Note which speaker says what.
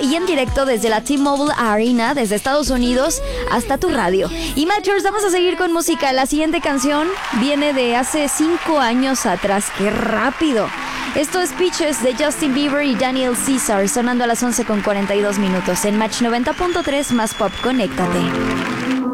Speaker 1: y en directo desde la T-Mobile Arena, desde Estados Unidos hasta tu radio. Y Matchers, vamos a seguir con música. La siguiente canción viene de hace 5 años atrás. ¡Qué rápido! Esto es Peaches de Justin Bieber y Daniel Caesar, sonando a las 11:42 en Match 90.3 más pop. Conéctate.